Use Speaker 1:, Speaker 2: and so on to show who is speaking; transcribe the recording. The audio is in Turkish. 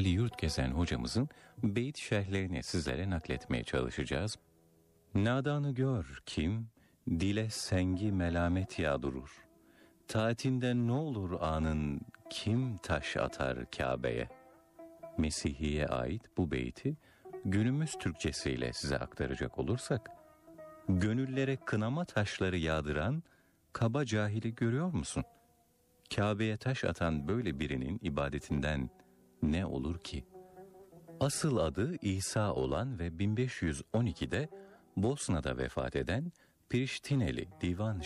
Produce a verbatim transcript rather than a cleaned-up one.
Speaker 1: Ali Yurtgezen hocamızın beyit şerhlerini sizlere nakletmeye çalışacağız. Nadanı gör kim, dile sengi melamet yağdurur. Taatinden ne olur anın, kim taş atar Kabe'ye? Mesih'iye ait bu beyti günümüz Türkçesiyle size aktaracak olursak, gönüllere kınama taşları yağdıran kaba cahili görüyor musun? Kabe'ye taş atan böyle birinin ibadetinden ne olur ki? Asıl adı İsa olan ve bin beş yüz on ikide Bosna'da vefat eden Priştineli divan